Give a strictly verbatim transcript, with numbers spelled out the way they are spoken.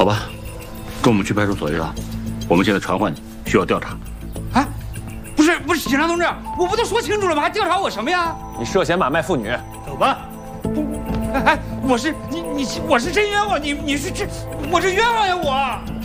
好吧，跟我们去派出所一趟。我们现在传唤你，需要调查。 啊，不是不是，警察同志，我不都说清楚了吗？还调查我什么呀？ 你涉嫌买卖妇女， 走吧。 哎哎，我是你你我是真冤枉，你你是这我这冤枉呀我。